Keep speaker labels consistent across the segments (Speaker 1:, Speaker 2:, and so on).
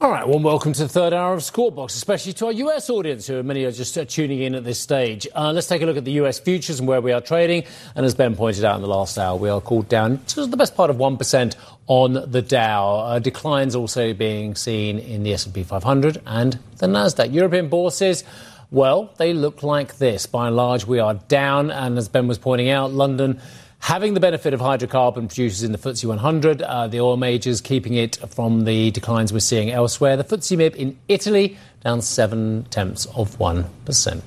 Speaker 1: All right, well, welcome to the third hour of Squawk-Box, especially to our US audience, who many are just tuning in at this stage. Let's take a look at the US futures and where we are trading. And as Ben pointed out in the last hour, we are called down to the best part of 1% on the Dow. Declines also being seen in the S&P 500 and the Nasdaq. European bourses, well, they look like this. By and large, we are down. And as Ben was pointing out, London having the benefit of hydrocarbon producers in the FTSE 100, the oil majors keeping it from the declines we're seeing elsewhere. The FTSE MIB in Italy down 0.7%.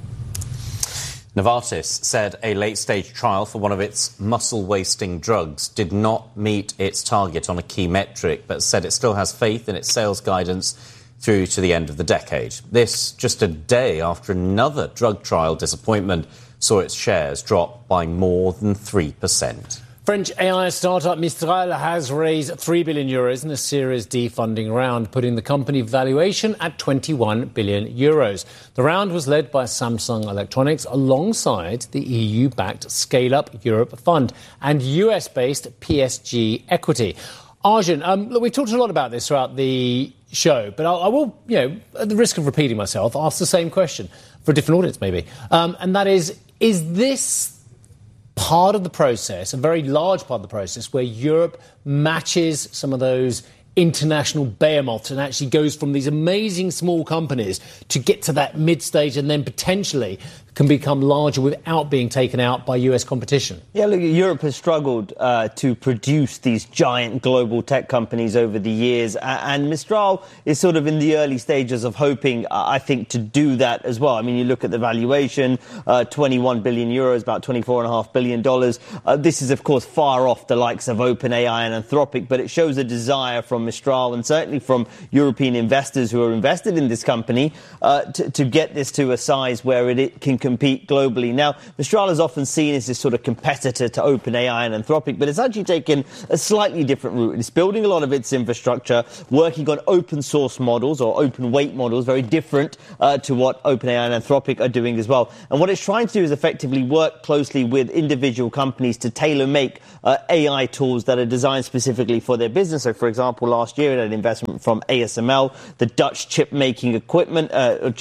Speaker 2: Novartis said a late-stage trial for one of its muscle-wasting drugs did not meet its target on a key metric, but said it still has faith in its sales guidance through to the end of the decade. This just a day after another drug trial disappointment saw its shares drop by more than 3%.
Speaker 1: French AI startup Mistral has raised €3 billion in a Series D funding round, putting the company valuation at €21 billion. The round was led by Samsung Electronics alongside the EU-backed Scale Up Europe Fund and US-based PSG Equity. Arjun, look, we've talked a lot about this throughout the show, but I will, at the risk of repeating myself, ask the same question for a different audience maybe. And that is this part of the process, a very large part of the process, where Europe matches some of those international behemoths and actually goes from these amazing small companies to get to that mid-stage and then potentially can become larger without being taken out by US competition?
Speaker 3: Yeah, look, Europe has struggled to produce these giant global tech companies over the years, and Mistral is sort of in the early stages of hoping, I think, to do that as well. I mean, you look at the valuation, €21 billion, about $24.5 billion. This is, of course, far off the likes of OpenAI and Anthropic, but it shows a desire from Mistral and certainly from European investors who are invested in this company to get this to a size where it can compete globally. Now, Mistral is often seen as this sort of competitor to OpenAI and Anthropic, but it's actually taken a slightly different route. It's building a lot of its infrastructure, working on open source models or open weight models, very different to what OpenAI and Anthropic are doing as well. And what it's trying to do is effectively work closely with individual companies to tailor-make AI tools that are designed specifically for their business. So, for example, last year it had an investment from ASML, the Dutch chip equipment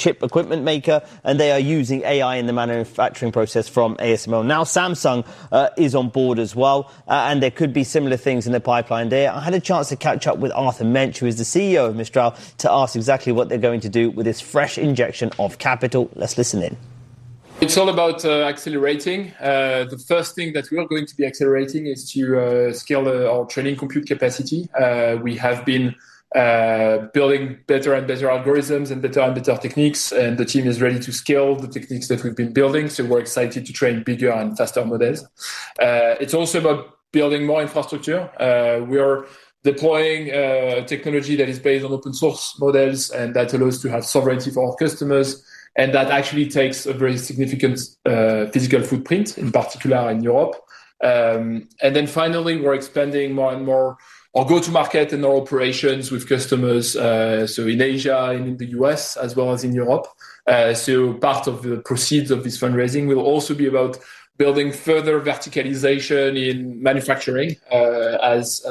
Speaker 3: maker, and they are using AI in the manufacturing process from ASML. Now Samsung is on board as well, and there could be similar things in the pipeline there. I had a chance to catch up with Arthur Mensch, who is the CEO of Mistral, to ask exactly what they're going to do with this fresh injection of capital. Let's listen in.
Speaker 4: It's all about accelerating. The first thing that we are going to be accelerating is to scale our training compute capacity. We have been building better and better algorithms and better techniques, and the team is ready to scale the techniques that we've been building. So we're excited to train bigger and faster models. It's also about building more infrastructure. We are deploying technology that is based on open source models, and that allows to have sovereignty for our customers. And that actually takes a very significant physical footprint, in particular in Europe. And then finally, we're expanding more and more our go-to-market and our operations with customers, so in Asia and in the US, as well as in Europe. So part of the proceeds of this fundraising will also be about building further verticalization in manufacturing, as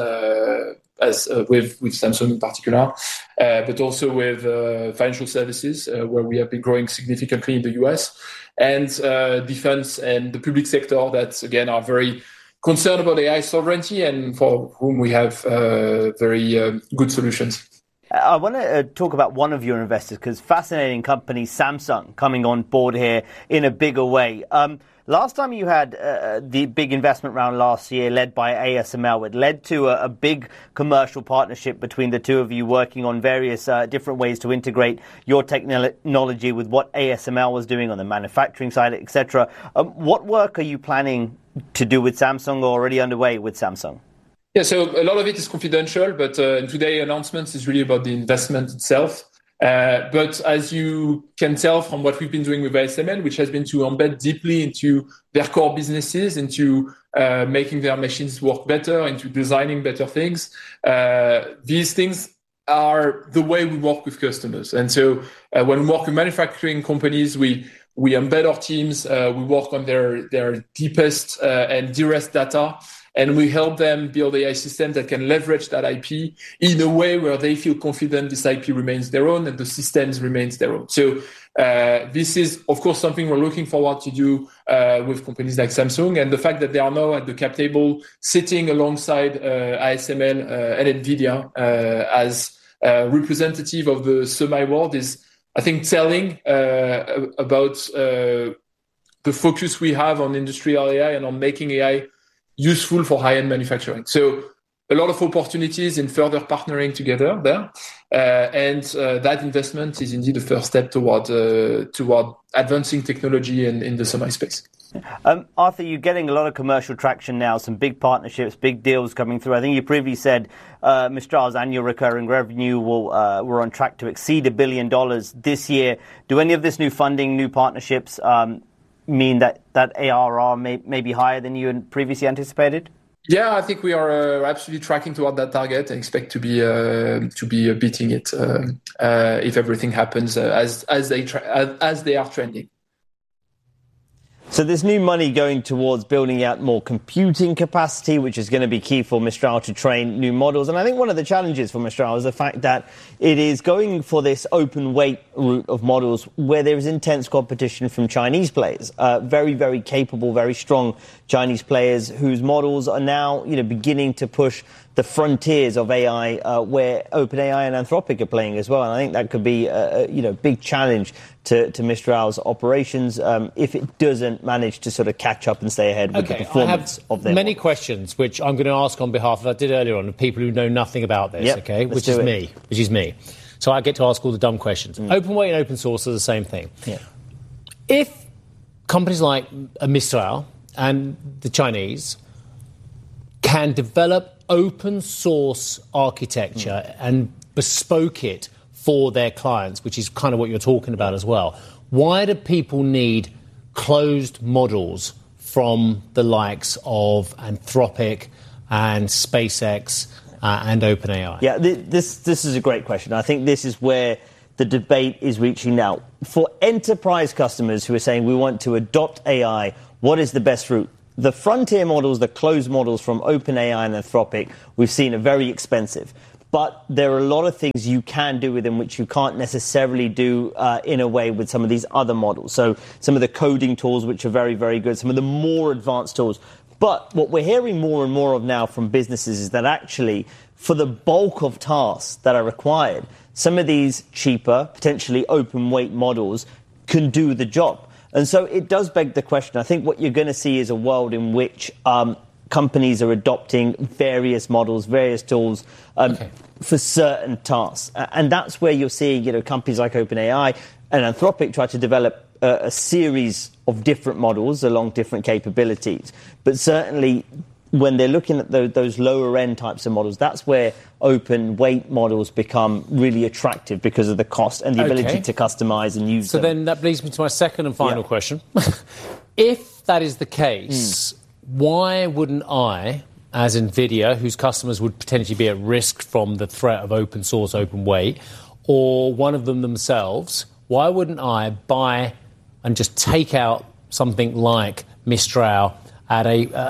Speaker 4: with Samsung in particular, but also with financial services, where we have been growing significantly in the US, and defense and the public sector that, again, are very concerned about AI sovereignty and for whom we have very good solutions.
Speaker 3: I want to talk about one of your investors, because fascinating company, Samsung, coming on board here in a bigger way. Last time you had the big investment round last year led by ASML, it led to a big commercial partnership between the two of you, working on various different ways to integrate your technology with what ASML was doing on the manufacturing side, etc. What work are you planning to do with Samsung, or already underway with Samsung?
Speaker 4: Yeah, so a lot of it is confidential, but today's announcement is really about the investment itself. But as you can tell from what we've been doing with ASML, which has been to embed deeply into their core businesses, into making their machines work better, into designing better things, these things are the way we work with customers. And so when we work with manufacturing companies, we embed our teams, we work on their deepest and dearest data, and we help them build AI systems that can leverage that IP in a way where they feel confident this IP remains their own and the systems remains their own. So this is, of course, something we're looking forward to do with companies like Samsung, and the fact that they are now at the cap table sitting alongside ASML and NVIDIA as representative of the semi world is, I think, telling about the focus we have on industrial AI and on making AI useful for high-end manufacturing. So a lot of opportunities in further partnering together there. And that investment is indeed the first step toward advancing technology in the semi space.
Speaker 3: Arthur, you're getting a lot of commercial traction now, some big partnerships, big deals coming through. I think you previously said Mistral's annual recurring revenue we're on track to exceed $1 billion this year. Do any of this new funding, new partnerships mean that ARR may be higher than you had previously anticipated?
Speaker 4: Yeah, I think we are absolutely tracking toward that target and expect to be beating it if everything happens as they are trending.
Speaker 3: So there's new money going towards building out more computing capacity, which is going to be key for Mistral to train new models. And I think one of the challenges for Mistral is the fact that it is going for this open weight route of models where there is intense competition from Chinese players, very, very capable, very strong Chinese players whose models are now, beginning to push the frontiers of AI, where OpenAI and Anthropic are playing as well. And I think that could be a big challenge to Mistral's operations if it doesn't manage to sort of catch up and stay ahead with the performance of them.
Speaker 1: Many questions, which I'm going to ask on behalf of, I did earlier on, of people who know nothing about this, which is me. So I get to ask all the dumb questions. Open weight and open source are the same thing. Yeah. If companies like Mistral and the Chinese can develop open source architecture and bespoke it for their clients, which is kind of what you're talking about as well, why do people need closed models from the likes of Anthropic and SpaceX and OpenAI?
Speaker 3: Yeah, this is a great question. I think this is where the debate is reaching now. For enterprise customers who are saying we want to adopt AI, what is the best route? The frontier models, the closed models from OpenAI and Anthropic, we've seen are very expensive. But there are a lot of things you can do with them which you can't necessarily do in a way with some of these other models. So some of the coding tools, which are very, very good, some of the more advanced tools. But what we're hearing more and more of now from businesses is that actually, for the bulk of tasks that are required, some of these cheaper, potentially open weight models can do the job. And so it does beg the question. I think what you're going to see is a world in which companies are adopting various models, various tools for certain tasks. And that's where you're seeing, companies like OpenAI and Anthropic try to develop a series of different models along different capabilities. But certainly when they're looking at those lower end types of models, that's where open weight models become really attractive because of the cost and the ability to customize and use them.
Speaker 1: So then that leads me to my second and final question. If that is the case, why wouldn't I, as NVIDIA, whose customers would potentially be at risk from the threat of open source, open weight, or one of them themselves, why wouldn't I buy and just take out something like Mistral at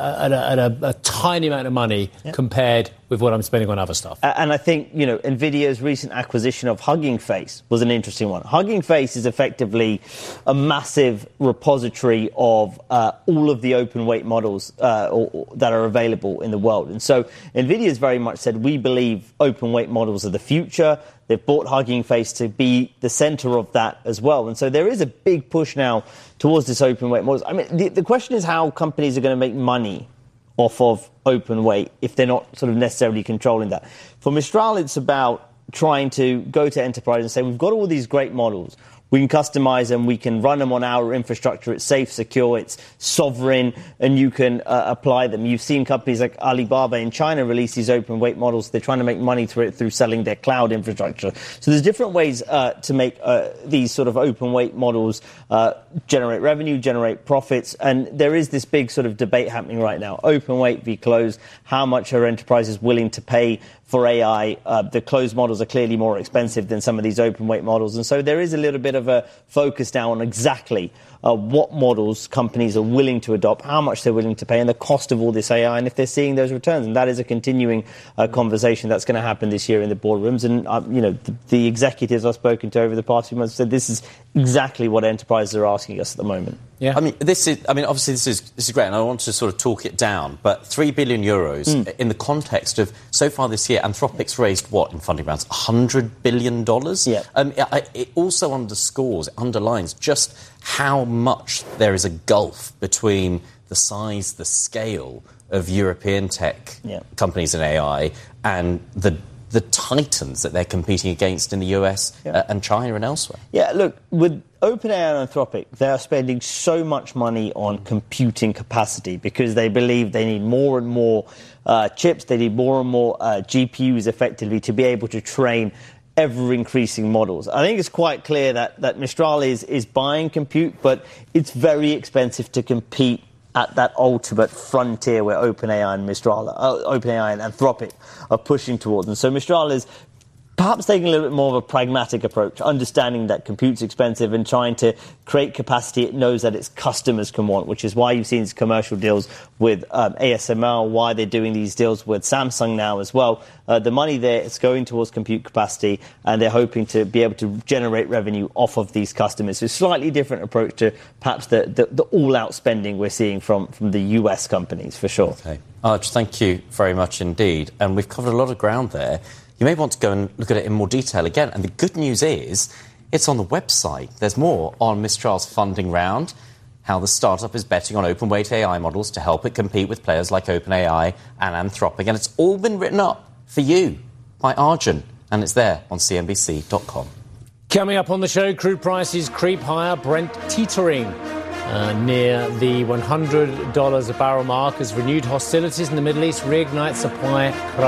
Speaker 1: a tiny amount of money compared with what I'm spending on other stuff?
Speaker 3: And I think, NVIDIA's recent acquisition of Hugging Face was an interesting one. Hugging Face is effectively a massive repository of all of the open weight models that are available in the world. And so NVIDIA's very much said, we believe open weight models are the future. They've bought Hugging Face to be the center of that as well. And so there is a big push now towards this open weight models. I mean, the question is how companies are going to make money off of open weight if they're not sort of necessarily controlling that. For Mistral, it's about trying to go to enterprise and say, we've got all these great models. We can customize them. We can run them on our infrastructure. It's safe, secure, it's sovereign, and you can apply them. You've seen companies like Alibaba in China release these open weight models. They're trying to make money through selling their cloud infrastructure. So there's different ways to make these sort of open weight models generate revenue, generate profits. And there is this big sort of debate happening right now. Open weight v closed. How much are enterprises willing to pay for AI. The closed models are clearly more expensive than some of these open weight models. And so there is a little bit of a focus now on exactly what models companies are willing to adopt, how much they're willing to pay, and the cost of all this AI, and if they're seeing those returns. And that is a continuing conversation that's going to happen this year in the boardrooms. And, the executives I've spoken to over the past few months said this is exactly what enterprises are asking us at the moment.
Speaker 1: Yeah.
Speaker 2: Obviously this is great, and I want to sort of talk it down, but 3 billion euros in the context of, so far this year, Anthropic's raised what in funding rounds? $100 billion?
Speaker 3: Yeah.
Speaker 2: It also underlines just how much there is a gulf between the size, the scale of European tech companies in AI and the titans that they're competing against in the US and China and elsewhere.
Speaker 3: Yeah, look, with OpenAI and Anthropic, they are spending so much money on computing capacity because they believe they need more and more chips, they need more and more GPUs effectively to be able to train ever-increasing models. I think it's quite clear that Mistral is buying compute, but it's very expensive to compete at that ultimate frontier where OpenAI and Anthropic are pushing towards. And so Mistral is perhaps taking a little bit more of a pragmatic approach, understanding that compute's expensive and trying to create capacity it knows that its customers can want, which is why you've seen these commercial deals with ASML, why they're doing these deals with Samsung now as well. The money there is going towards compute capacity, and they're hoping to be able to generate revenue off of these customers. So a slightly different approach to perhaps the all-out spending we're seeing from the US companies, for sure.
Speaker 2: Okay. Arj, thank you very much indeed. And we've covered a lot of ground there. You may want to go and look at it in more detail again. And the good news is it's on the website. There's more on Mistral's funding round, how the startup is betting on open-weight AI models to help it compete with players like OpenAI and Anthropic. And it's all been written up for you by Arjun, and it's there on cnbc.com.
Speaker 1: Coming up on the show, crude prices creep higher, Brent teetering near the $100 a barrel mark as renewed hostilities in the Middle East reignite supply